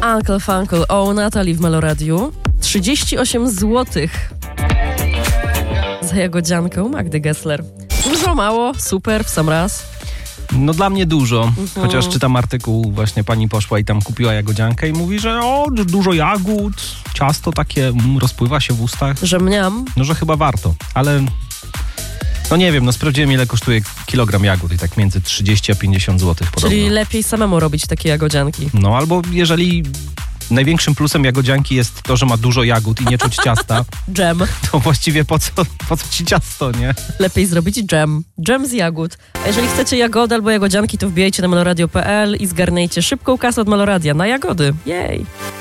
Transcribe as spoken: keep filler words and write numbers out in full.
Uncle Funkle o Natalii w Meloradiu. trzydzieści osiem złotych za jagodziankę Magdy Gessler. Dużo, mało, super, w sam raz. No dla mnie dużo, Mhm. chociaż czytam artykuł, właśnie pani poszła i tam kupiła jagodziankę i mówi, że o, du- dużo jagód, ciasto takie mm, rozpływa się w ustach. Że mniam. No, że chyba warto, ale no nie wiem, no sprawdziłem ile kosztuje kilogram jagód i tak między trzydzieści a pięćdziesiąt złotych podobno. Czyli lepiej samemu robić takie jagodzianki. No albo jeżeli największym plusem jagodzianki jest to, że ma dużo jagód i nie czuć ciasta, Dżem. to właściwie po co, po co ci ciasto, nie? Lepiej zrobić dżem. Dżem z jagód. A jeżeli chcecie jagody albo jagodzianki, to wbijajcie na meloradio kropka p l i zgarnijcie szybką kasę od Meloradia na jagody. Jej!